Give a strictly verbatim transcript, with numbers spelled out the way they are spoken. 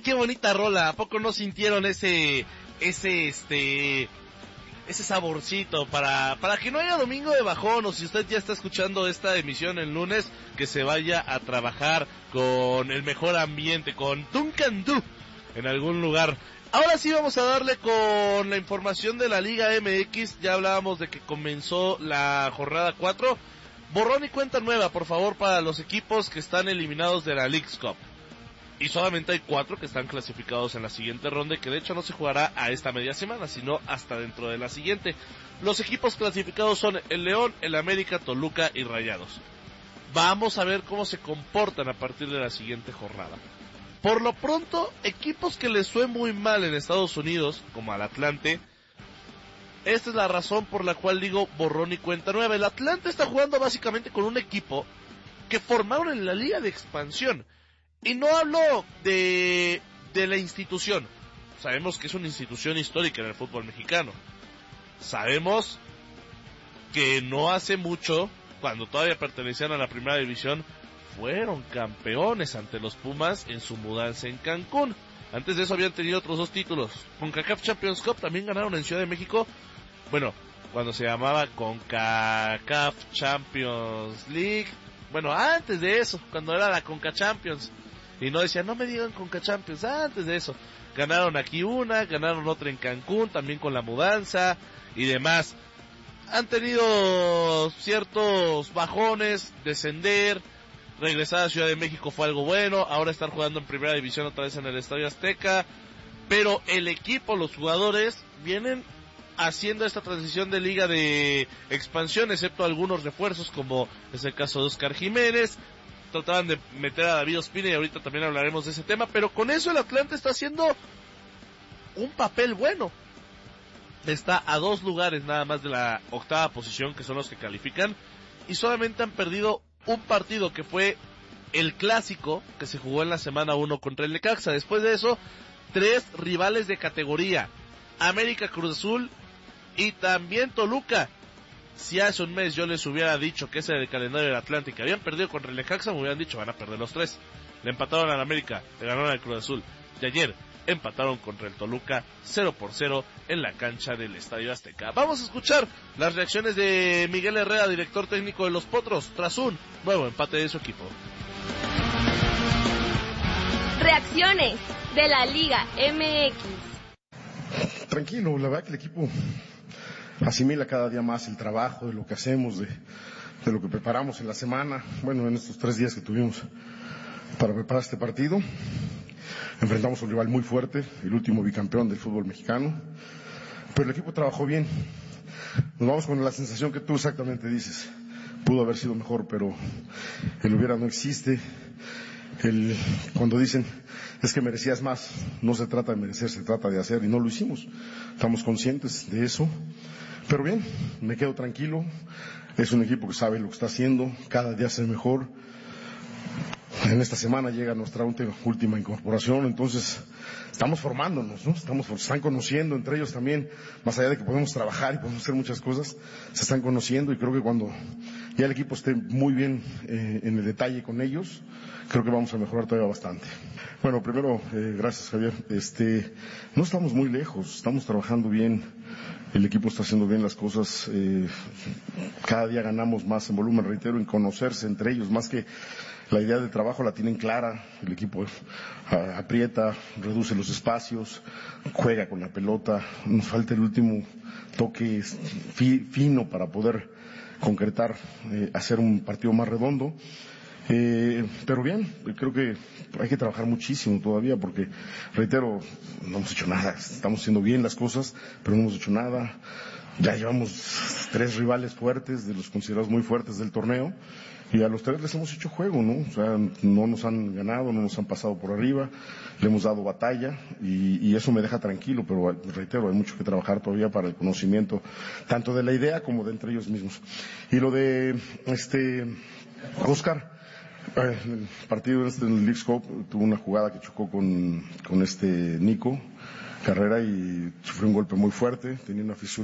qué bonita rola. ¿A poco no sintieron ese, ese, este, ese saborcito para, para que no haya domingo de bajón? O si usted ya está escuchando esta emisión el lunes, que se vaya a trabajar con el mejor ambiente, con Duncan Du en algún lugar. Ahora sí vamos a darle con la información de la Liga M X. Ya hablábamos de que comenzó la jornada cuatro. Borrón y cuenta nueva, por favor, para los equipos que están eliminados de la Leagues Cup. Y solamente hay cuatro que están clasificados en la siguiente ronda, que de hecho no se jugará a esta media semana, sino hasta dentro de la siguiente. Los equipos clasificados son el León, el América, Toluca y Rayados. Vamos a ver cómo se comportan a partir de la siguiente jornada. Por lo pronto, equipos que les fue muy mal en Estados Unidos, como al Atlante, esta es la razón por la cual digo borrón y cuenta nueva. El Atlante está jugando básicamente con un equipo que formaron en la Liga de Expansión. Y no hablo de, de la institución. Sabemos que es una institución histórica en el fútbol mexicano. Sabemos que no hace mucho, cuando todavía pertenecían a la primera división, fueron campeones ante los Pumas en su mudanza en Cancún. Antes de eso habían tenido otros dos títulos. CONCACAF Champions Cup también ganaron en Ciudad de México. Bueno, cuando se llamaba CONCACAF Champions League. Bueno, antes de eso, cuando era la CONCA Champions. Y no decían, no me digan CONCA Champions, antes de eso. Ganaron aquí una, ganaron otra en Cancún, también con la mudanza y demás. Han tenido ciertos bajones, descender. Regresar a Ciudad de México fue algo bueno. Ahora están jugando en primera división otra vez en el Estadio Azteca. Pero el equipo, los jugadores, vienen haciendo esta transición de liga de expansión, excepto algunos refuerzos, como es el caso de Oscar Jiménez. Trataban de meter a David Ospina y ahorita también hablaremos de ese tema. Pero con eso el Atlante está haciendo un papel bueno. Está a dos lugares nada más de la octava posición, que son los que califican. Y solamente han perdido un partido, que fue el clásico que se jugó en la semana uno contra el Necaxa. Después de eso, tres rivales de categoría: América, Cruz Azul y también Toluca. Si hace un mes yo les hubiera dicho que ese era el calendario del Atlántico, habían perdido contra el Necaxa, me hubieran dicho, van a perder los tres. Le empataron al América, le ganaron al Cruz Azul. Y ayer empataron contra el Toluca cero por cero en la cancha del Estadio Azteca. Vamos a escuchar las reacciones de Miguel Herrera, director técnico de los Potros, tras un nuevo empate de su equipo. Reacciones de la Liga M X. Tranquilo, la verdad que el equipo asimila cada día más el trabajo, de lo que hacemos, de, de lo que preparamos en la semana, bueno, en estos tres días que tuvimos para preparar este partido. Enfrentamos a un rival muy fuerte, el último bicampeón del fútbol mexicano, pero el equipo trabajó bien. Nos vamos con la sensación que tú exactamente dices. Pudo haber sido mejor, pero el hubiera no existe. El, cuando dicen es que merecías más, no se trata de merecer, se trata de hacer, y no lo hicimos. Estamos conscientes de eso, pero bien, me quedo tranquilo. Es un equipo que sabe lo que está haciendo, cada día hace mejor. En esta semana llega nuestra última incorporación, entonces estamos formándonos, ¿no? Estamos, se están conociendo entre ellos también, más allá de que podemos trabajar y podemos hacer muchas cosas, se están conociendo, y creo que cuando ya el equipo esté muy bien eh, en el detalle con ellos, creo que vamos a mejorar todavía bastante. Bueno, primero, eh, gracias Javier, este, no estamos muy lejos, estamos trabajando bien, el equipo está haciendo bien las cosas, eh, cada día ganamos más en volumen, reitero, en conocerse entre ellos, más que la idea de trabajo la tienen clara, el equipo aprieta, reduce los espacios, juega con la pelota, nos falta el último toque fi, fino para poder concretar, eh, hacer un partido más redondo. Eh, pero bien, creo que hay que trabajar muchísimo todavía porque, reitero, no hemos hecho nada, estamos haciendo bien las cosas, pero no hemos hecho nada. Ya llevamos tres rivales fuertes, de los considerados muy fuertes del torneo, y a los tres les hemos hecho juego, ¿no? O sea, no nos han ganado, no nos han pasado por arriba, le hemos dado batalla, y, y eso me deja tranquilo, pero reitero, hay mucho que trabajar todavía para el conocimiento, tanto de la idea como de entre ellos mismos. Y lo de, este, Oscar, eh, el partido este en el Leagues Cup tuvo una jugada que chocó con, con este Nico Carrera y sufrió un golpe muy fuerte, tenía una fisura